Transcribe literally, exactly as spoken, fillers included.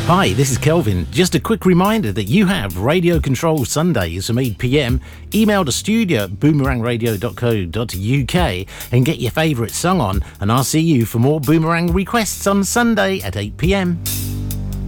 Hi, this is Kelvin. Just a quick reminder that you have Radio Control Sundays from eight p.m. Email to studio at boomerang radio dot co dot uk and get your favourite song on, and I'll see you for more Boomerang requests on Sunday at eight p.m.